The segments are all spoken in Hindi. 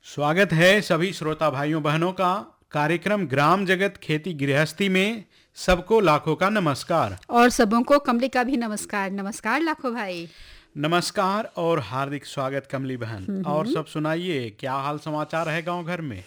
स्वागत है सभी श्रोता भाइयों बहनों का कार्यक्रम ग्राम जगत खेती गृहस्थी में। सबको लाखों का नमस्कार। और सबों को कमली का भी नमस्कार। नमस्कार लाखों भाई। नमस्कार और हार्दिक स्वागत कमली बहन। और सब सुनाइए, क्या हाल समाचार है गांव घर में?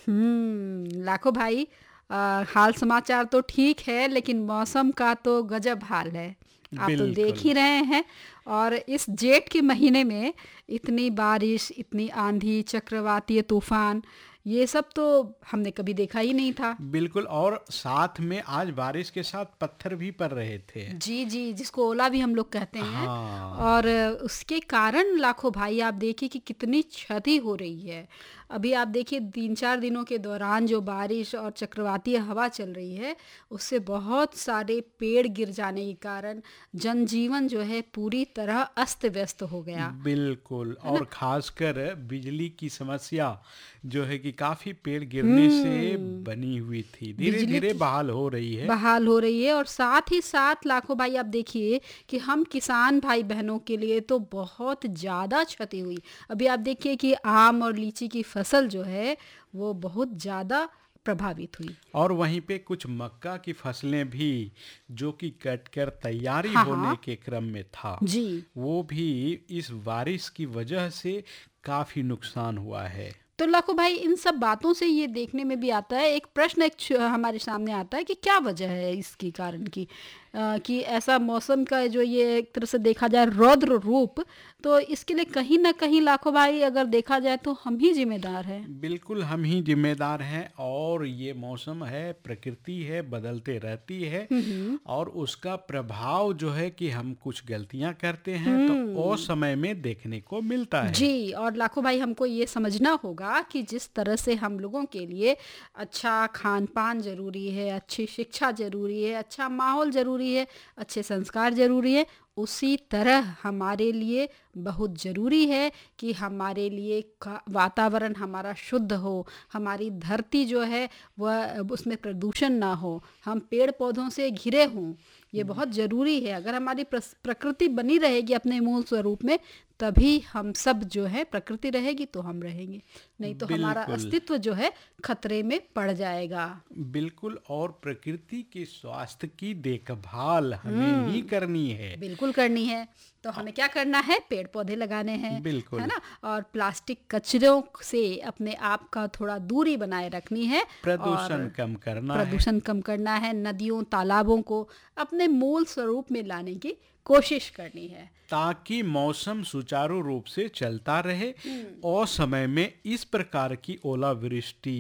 लाखों भाई, हाल समाचार तो ठीक है, लेकिन मौसम का तो गजब हाल है। आप तो देख बिल्कुल। ही रहे हैं। और इस जेठ के महीने में इतनी बारिश, इतनी आंधी, चक्रवातीय तूफान, ये सब तो हमने कभी देखा ही नहीं था। बिल्कुल, और साथ में आज बारिश के साथ पत्थर भी पड़ रहे थे। जी जी, जिसको ओला भी हम लोग कहते हैं। हाँ। और उसके कारण लाखों भाई आप देखिए कि कितनी क्षति हो रही है। अभी आप देखिए 3-4 दिनों के दौरान जो बारिश और चक्रवातीय हवा चल रही है, उससे बहुत सारे पेड़ गिर जाने के कारण जनजीवन जो है पूरी तरह अस्त व्यस्त हो गया। बिल्कुल, और खासकर बिजली की समस्या जो है कि काफी पेड़ गिरने से बनी हुई थी, धीरे बिजली धीरे की बहाल हो रही है। बहाल हो रही है। और साथ ही साथ लाखों भाई आप देखिए कि हम किसान भाई बहनों के लिए तो बहुत ज़्यादा क्षति हुई। अभी आप देखिए कि आम और लीची की फसल जो है वो बहुत ज़्यादा प्रभावित हुई। और वहीं पे कुछ मक्का की फसलें भी जो कि कट कर तैयारी हाँ होने हाँ के क्रम में था, जी। वो भी इस बारिश की वजह से काफी नुकसान हुआ है। तो लाखों भाई इन सब बातों से ये देखने में भी आता है, एक प्रश्न हमारे सामने आता है कि क्या वजह है इसकी कारण की, कि ऐसा मौसम का जो ये एक तरह से देखा जाए रौद्र रूप, तो इसके लिए कहीं ना कहीं लाखों भाई अगर देखा जाए तो हम ही जिम्मेदार हैं। बिल्कुल, हम ही जिम्मेदार हैं। और ये मौसम है, प्रकृति है, बदलते रहती है। और उसका प्रभाव जो है कि हम कुछ गलतियां करते हैं तो असमय में देखने को मिलता है। जी, और लाखों भाई हमको ये समझना होगा कि जिस तरह से हम लोगों के लिए अच्छा खान पान जरूरी है, अच्छी शिक्षा जरूरी है, अच्छा माहौल जरूरी है, अच्छे संस्कार जरूरी है, उसी तरह हमारे लिए बहुत ज़रूरी है कि हमारे लिए वातावरण हमारा शुद्ध हो, हमारी धरती जो है वह उसमें प्रदूषण ना हो, हम पेड़ पौधों से घिरे हों। ये बहुत ज़रूरी है। अगर हमारी प्रकृति बनी रहेगी अपने मूल स्वरूप में, तभी हम सब जो है, प्रकृति रहेगी तो हम रहेंगे, नहीं तो हमारा बिल्कुल। अस्तित्व जो है खतरे में पड़ जाएगा। बिल्कुल, और प्रकृति के स्वास्थ्य की देखभाल हमें ही करनी है। बिल्कुल करनी है। तो हमें क्या करना है? पेड़ पौधे लगाने हैं, है बिल्कुल। ना? और प्लास्टिक कचरों से अपने आप का थोड़ा दूरी बनाए रखनी है। प्रदूषण और कम करना है। प्रदूषण कम करना है। नदियों तालाबों को अपने मूल स्वरूप में लाने की कोशिश करनी है, ताकि मौसम सुचारू रूप से चलता रहे और समय में इस प्रकार की ओलावृष्टि,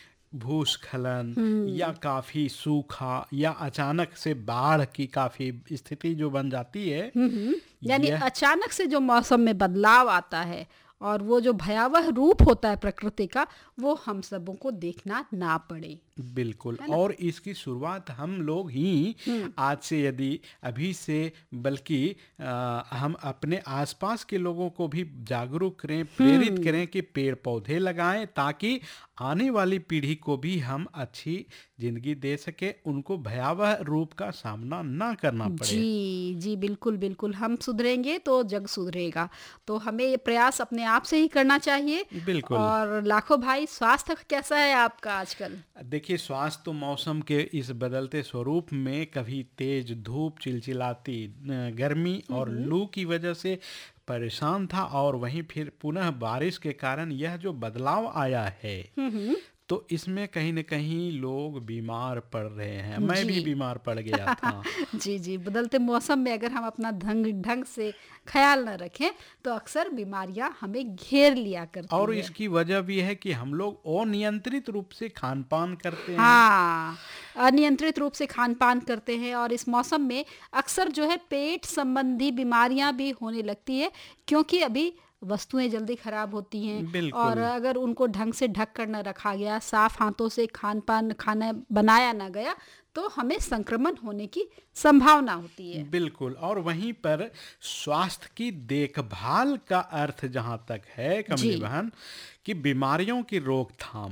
भूस्खलन या काफी सूखा या अचानक से बाढ़ की काफी स्थिति जो बन जाती है, यानी यह अचानक से जो मौसम में बदलाव आता है और वो जो भयावह रूप होता है प्रकृति का, वो हम सबों को देखना ना पड़े। बिल्कुल। और इसकी शुरुआत हम लोग ही आज से, यदि अभी से, बल्कि हम अपने आसपास के लोगों को भी जागरूक करें, प्रेरित करें कि पेड़ पौधे लगाएं, ताकि आने वाली पीढ़ी को भी हम अच्छी जिंदगी दे सके, उनको भयावह रूप का सामना ना करना पड़े। जी जी, बिल्कुल बिल्कुल। हम सुधरेंगे तो जग सुधरेगा। तो हमें ये प्रयास अपने आप से ही करना चाहिए। बिल्कुल। और लाखों भाई, स्वास्थ्य कैसा है आपका आजकल? देखिए, स्वास्थ्य तो मौसम के इस बदलते स्वरूप में कभी तेज धूप, चिलचिलाती गर्मी और लू की वजह से परेशान था, और वहीं फिर पुनः बारिश के कारण यह जो बदलाव आया है, तो इसमें कहीं न कहीं लोग बीमार पड़ रहे हैं। मैं भी जी बीमार पड़ गया था। जी जी, बदलते मौसम में अगर हम अपना ढंग ढंग से ख्याल न रखें तो अक्सर बीमारियां हमें घेर लिया और करती है। इसकी वजह भी है कि हम लोग अनियंत्रित रूप से खान पान करते हैं। हाँ, अनियंत्रित रूप से खान पान करते हैं और इस मौसम में अक्सर जो है पेट संबंधी बीमारियां भी होने लगती है, क्योंकि अभी वस्तुएं जल्दी खराब होती हैं। और बिल्कुल। अगर उनको ढंग से ढक कर न रखा गया, साफ हाथों से खाना बनाया ना गया, तो हमें संक्रमण होने की संभावना होती है। बिल्कुल, और वहीं पर स्वास्थ्य की देखभाल का अर्थ जहाँ तक है जी कमली बहन, कि बीमारियों की रोकथाम,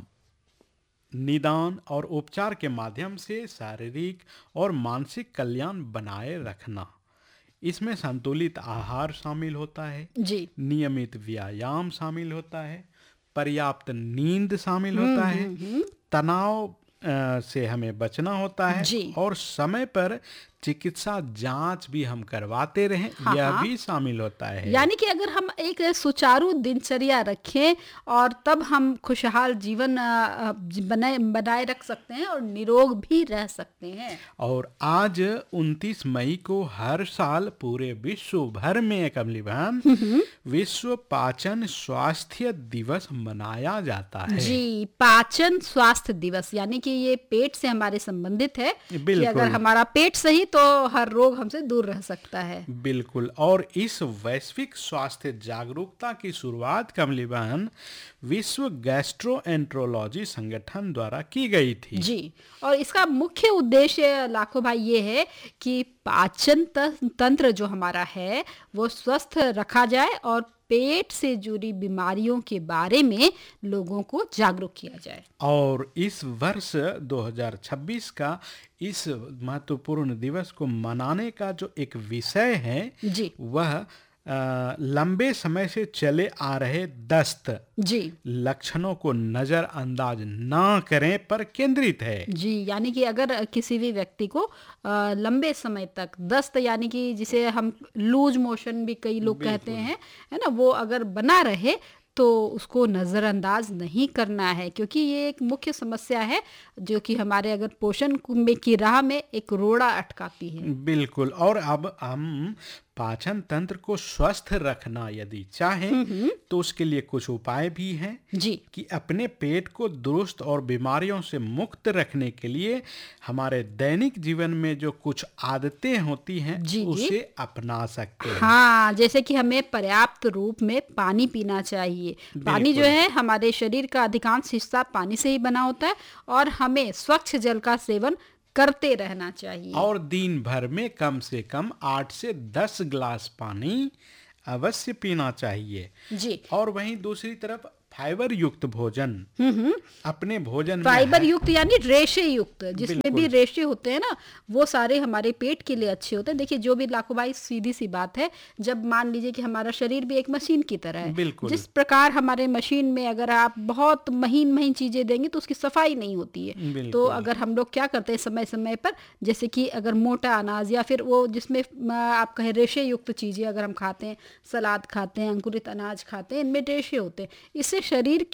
निदान और उपचार के माध्यम से शारीरिक और मानसिक कल्याण बनाए रखना। इसमें संतुलित आहार शामिल होता है, जी नियमित व्यायाम शामिल होता है, पर्याप्त नींद शामिल होता है, तनाव से हमें बचना होता है जी। और समय पर चिकित्सा जांच भी हम करवाते रहें, यह भी शामिल होता है। यानी कि अगर हम एक सुचारू दिनचर्या रखें और तब हम खुशहाल जीवन बनाए रख सकते हैं और निरोग भी रह सकते हैं। और आज 29 मई को हर साल पूरे विश्व भर में कमली बहन विश्व पाचन स्वास्थ्य दिवस मनाया जाता है। जी, पाचन स्वास्थ्य दिवस, यानी कि ये पेट से हमारे संबंधित है कि अगर हमारा पेट सही तो हर रोग हमसे दूर रह सकता है। बिल्कुल। और इस वैश्विक स्वास्थ्य जागरूकता की शुरुआत कमली बहन विश्व गैस्ट्रोएंट्रोलॉजी संगठन द्वारा की गई थी। जी, और इसका मुख्य उद्देश्य लाखों भाई ये है कि पाचन तंत्र जो हमारा है वो स्वस्थ रखा जाए और पेट से जुड़ी बीमारियों के बारे में लोगों को जागरूक किया जाए। और इस वर्ष 2026 का इस महत्वपूर्ण दिवस को मनाने का जो एक विषय है जी, वह लंबे समय से चले आ रहे दस्त जी, लक्षणों को नजरअंदाज ना करें पर केंद्रित है। जी, यानी कि अगर किसी भी व्यक्ति को लंबे समय तक दस्त, यानी कि जिसे हम लूज मोशन भी कई लोग कहते हैं, है ना, वो अगर बना रहे तो उसको नज़रअंदाज नहीं करना है, क्योंकि ये एक मुख्य समस्या है जो कि हमारे अगर पोषण की राह में एक रोड़ा अटकाती है। बिल्कुल। और अब हम पाचन तंत्र को स्वस्थ रखना यदि चाहें तो उसके लिए कुछ उपाय भी हैं जी, कि अपने पेट को दुरुस्त और बीमारियों से मुक्त रखने के लिए हमारे दैनिक जीवन में जो कुछ आदतें होती हैं उसे अपना सकते हैं। हाँ, जैसे कि हमें पर्याप्त रूप में पानी पीना चाहिए। पानी जो है हमारे शरीर का अधिकांश हिस्सा पानी से ही बना होता है और हमें स्वच्छ जल का सेवन करते रहना चाहिए। और दिन भर में कम से कम 8 से 10 गिलास पानी अवश्य पीना चाहिए। जी, और वहीं दूसरी तरफ फाइबर युक्त भोजन अपने भोजन में फाइबर युक्त यानी रेशे युक्त, जिसमें भी रेशे होते हैं ना, वो सारे हमारे पेट के लिए अच्छे होते हैं। देखिए, जो भी लाखों भाई सीधी सी बात है, जब मान लीजिए कि हमारा शरीर भी एक मशीन की तरह है, जिस प्रकार हमारे मशीन में अगर आप बहुत महीन महीन चीजें देंगे तो उसकी सफाई नहीं होती है। तो अगर हम लोग क्या करते हैं समय समय पर, जैसे कि अगर मोटा अनाज या फिर वो जिसमें आप कहें रेशे युक्त चीजें अगर हम खाते हैं, सलाद खाते हैं, अंकुरित अनाज खाते हैं, इनमें रेशे होते हैं, इससे शरीर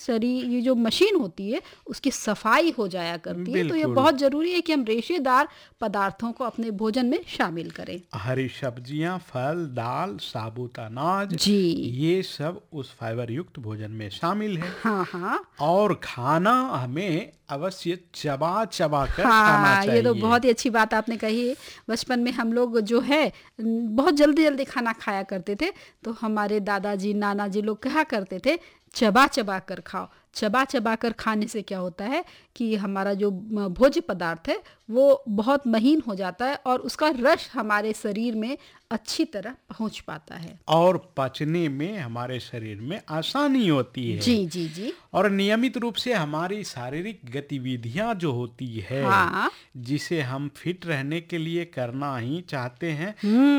ये जो मशीन होती है उसकी सफाई हो जाया करती है। तो ये बहुत जरूरी है कि हम रेशेदार पदार्थों को अपने भोजन में शामिल करें। हरी सब्जियां, फल, दाल, साबुत अनाज, जी, ये सब उस फाइबर युक्त भोजन में शामिल है। हाँ हाँ, और खाना हमें अवश्य चबा चबा कर खाना चाहिए। ये तो बहुत ही अच्छी बात आपने कही है। बचपन में हम लोग जो है बहुत जल्दी जल्दी खाना खाया करते थे, तो हमारे दादाजी नाना जी लोग कहा करते थे चबा चबा कर खाओ। चबा चबा कर खाने से क्या होता है कि हमारा जो भोज्य पदार्थ है वो बहुत महीन हो जाता है और उसका रस हमारे शरीर में अच्छी तरह पहुंच पाता है और पचने में हमारे शरीर में आसानी होती है। जी जी जी। और नियमित रूप से हमारी शारीरिक गतिविधियां जो होती है, जिसे हम फिट रहने के लिए करना ही चाहते हैं,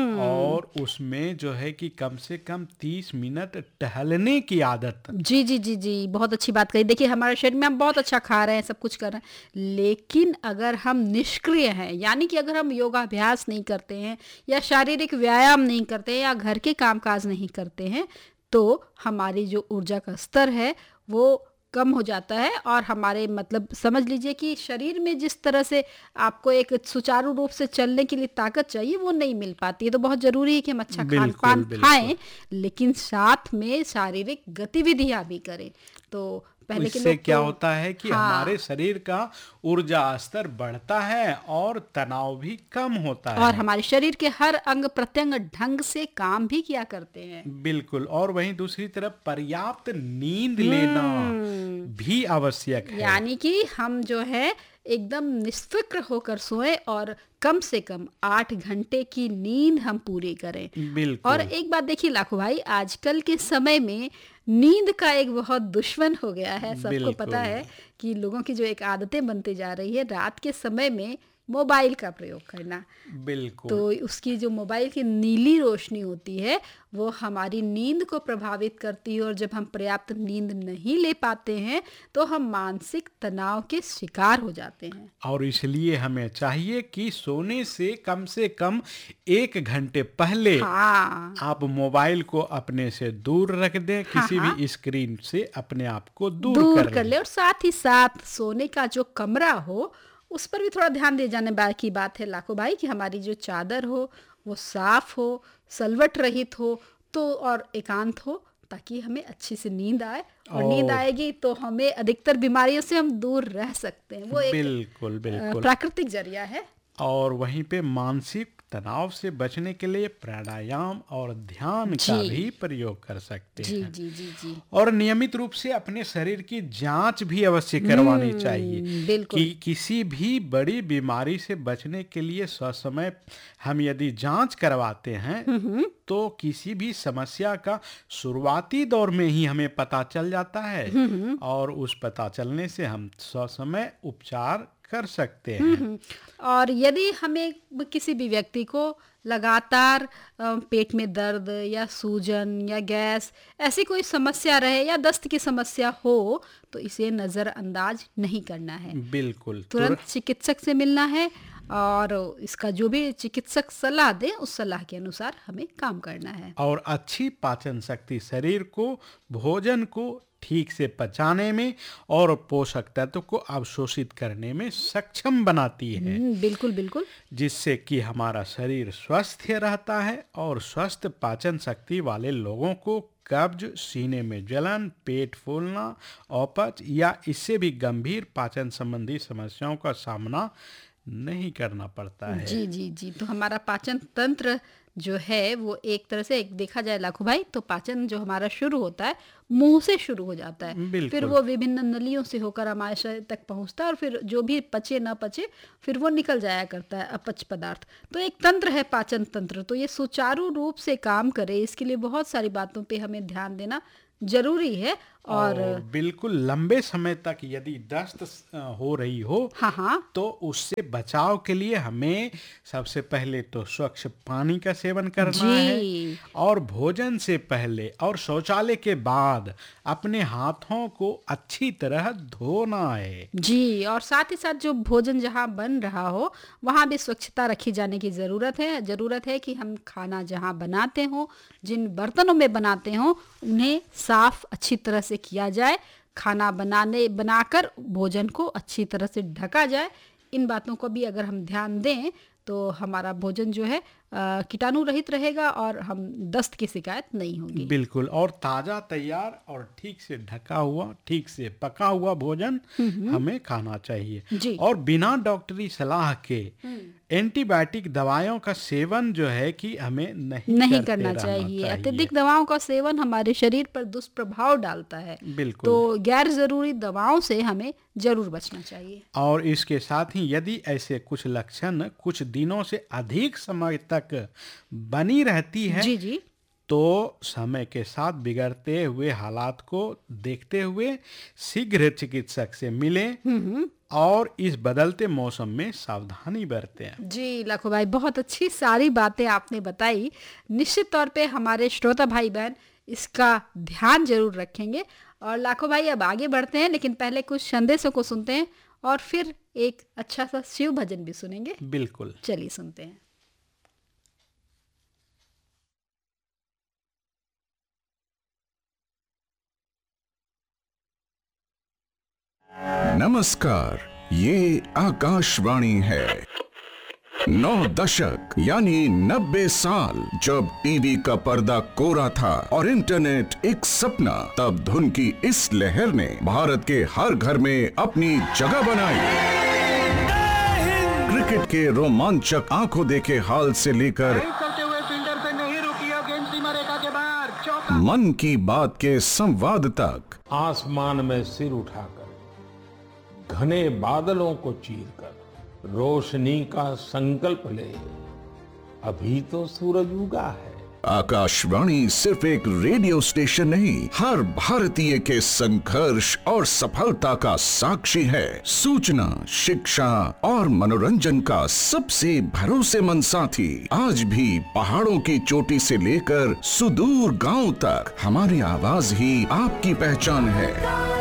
और उसमें जो है कि कम से कम 30 मिनट टहलने की आदत। जी जी जी जी, बहुत अच्छी बात कही। देखिए, हमारे शरीर में हम बहुत अच्छा खा रहे हैं, सब कुछ कर रहे हैं, लेकिन अगर हम निष्क्रिय हैं, यानी कि अगर हम योगाभ्यास नहीं करते हैं या शारीरिक व्यायाम नहीं करते हैं या घर के कामकाज नहीं करते हैं, तो हमारी जो ऊर्जा का स्तर है वो कम हो जाता है और हमारे मतलब समझ लीजिए कि शरीर में जिस तरह से आपको एक सुचारू रूप से चलने के लिए ताकत चाहिए वो नहीं मिल पाती है। तो बहुत जरूरी है कि हम अच्छा खान पान खाएं, लेकिन साथ में शारीरिक गतिविधियां भी करें। तो पहले के लोग क्या होता है कि हमारे शरीर का ऊर्जा स्तर बढ़ता है और तनाव भी कम होता है और हमारे शरीर के हर अंग प्रत्यंग ढंग से काम भी किया करते हैं। बिल्कुल। और वहीं दूसरी तरफ पर्याप्त नींद लेना भी आवश्यक है, यानी कि हम जो है एकदम निष्फिक्र होकर सोएं और कम से कम 8 घंटे की नींद हम पूरी करें। बिल्कुल। और एक बात देखिए लाखो भाई, आजकल के समय में नींद का एक बहुत दुश्मन हो गया है। सबको पता है कि लोगों की जो एक आदतें बनती जा रही है, रात के समय में मोबाइल का प्रयोग करना। बिल्कुल। तो उसकी जो मोबाइल की नीली रोशनी होती है वो हमारी नींद को प्रभावित करती है, और जब हम पर्याप्त नींद नहीं ले पाते हैं तो हम मानसिक तनाव के शिकार हो जाते हैं। और इसलिए हमें चाहिए कि सोने से कम 1 घंटे पहले हाँ, आप मोबाइल को अपने से दूर रख दें, किसी हाँ, भी स्क्रीन से अपने आप को दूर दूर कर लें। ले। और साथ ही साथ सोने का जो कमरा हो उस पर भी थोड़ा ध्यान दे जाने की बात है लाखों भाई, कि हमारी जो चादर हो वो साफ हो, सलवट रहित हो तो और एकांत हो, ताकि हमें अच्छी से नींद आए, और नींद आएगी तो हमें अधिकतर बीमारियों से हम दूर रह सकते हैं। वो एक बिल्कुल बिल्कुल। प्राकृतिक जरिया है। और वहीं पे मानसिक तनाव से बचने के लिए प्राणायाम और ध्यान का जी। भी प्रयोग कर सकते जी हैं। जी जी जी और नियमित रूप से अपने शरीर की जांच भी अवश्य करवानी चाहिए, बिल्कुल। कि किसी भी बड़ी बीमारी से बचने के लिए ससमय हम यदि जांच करवाते हैं तो किसी भी समस्या का शुरुआती दौर में ही हमें पता चल जाता है, और उस पता चलने से हम ससमय उपचार कर सकते हैं। और यदि हमें किसी भी व्यक्ति को लगातार पेट में दर्द या सूजन या गैस ऐसी कोई समस्या रहे, या दस्त की समस्या हो, तो इसे नज़रअंदाज नहीं करना है। बिल्कुल। तुरंत चिकित्सक से मिलना है, और इसका जो भी चिकित्सक सलाह दे उस सलाह के अनुसार हमें काम करना है। और अच्छी पाचन शक्ति शरीर को भोजन को ठीक से पचाने में और पोषक तत्व को अवशोषित करने में सक्षम बनाती है, बिल्कुल बिल्कुल। जिससे कि हमारा शरीर स्वस्थ रहता है। और स्वस्थ पाचन शक्ति वाले लोगों को कब्ज, सीने में जलन, पेट फूलना, अपच या इससे भी गंभीर पाचन संबंधी समस्याओं का सामना नहीं करना पड़ता है। जी जी जी। तो हमारा पाचन तंत्र जो है वो एक तरह से, एक देखा जाए लाखों भाई, तो पाचन जो हमारा शुरू होता है मुंह से शुरू हो जाता है, बिल्कुल। फिर वो विभिन्न नलियों से होकर हमारे शरीर तक पहुंचता है, और फिर जो भी पचे ना पचे फिर वो निकल जाया करता है अपच पदार्थ। तो एक तंत्र है पाचन तंत्र, तो ये सुचारू रूप से काम करे इसके लिए बहुत सारी बातों पे हमें ध्यान देना जरूरी है। और बिल्कुल लंबे समय तक यदि दस्त हो रही हो, हाँ हाँ, तो उससे बचाव के लिए हमें सबसे पहले तो स्वच्छ पानी का सेवन करना है, और भोजन से पहले और शौचालय के बाद अपने हाथों को अच्छी तरह धोना है। जी। और साथ ही साथ जो भोजन जहाँ बन रहा हो वहाँ भी स्वच्छता रखी जाने की ज़रूरत है कि हम खाना जहाँ बनाते हो, जिन बर्तनों में बनाते हो, उन्हें साफ अच्छी तरह से किया जाए। खाना बनाकर भोजन को अच्छी तरह से ढका जाए। इन बातों को भी अगर हम ध्यान दें तो हमारा भोजन जो है कीटाणु रहित रहेगा, और हम दस्त की शिकायत नहीं होगी। बिल्कुल। और ताज़ा, तैयार और ठीक से ढका हुआ, ठीक से पका हुआ भोजन हमें खाना चाहिए। जी। और बिना डॉक्टरी सलाह के एंटीबायोटिक दवाइयों का सेवन जो है कि हमें नहीं करना चाहिए। अत्यधिक दवाओं का सेवन हमारे शरीर पर दुष्प्रभाव डालता है। बिल्कुल। तो गैर जरूरी दवाओं से हमें जरूर बचना चाहिए। और इसके साथ ही यदि ऐसे कुछ लक्षण कुछ दिनों से अधिक समय तक बनी रहती है, जी जी, तो समय के साथ बिगड़ते हुए हालात को देखते हुए शीघ्र चिकित्सक से मिलें, और इस बदलते मौसम में सावधानी बरतें। जी लाखों भाई, बहुत अच्छी सारी बातें आपने बताई। निश्चित तौर पे हमारे श्रोता भाई बहन इसका ध्यान जरूर रखेंगे। और लाखों भाई अब आगे बढ़ते हैं, लेकिन पहले कुछ संदेशों को सुनते हैं, और फिर एक अच्छा सा शिव भजन भी सुनेंगे। बिल्कुल। चलिए सुनते हैं। नमस्कार, ये आकाशवाणी है। 9 दशक यानी 90 साल जब टीवी का पर्दा कोरा था और इंटरनेट एक सपना, तब धुन की इस लहर ने भारत के हर घर में अपनी जगह बनाई। क्रिकेट के रोमांचक आंखों देखे हाल से लेकर मन की बात के संवाद तक, आसमान में सिर उठाकर घने बादलों को चीरकर रोशनी का संकल्प ले, अभी तो सूरज उगा है। आकाशवाणी सिर्फ एक रेडियो स्टेशन नहीं, हर भारतीय के संघर्ष और सफलता का साक्षी है। सूचना, शिक्षा और मनोरंजन का सबसे भरोसेमंद साथी। आज भी पहाड़ों की चोटी से लेकर सुदूर गांव तक हमारी आवाज ही आपकी पहचान है।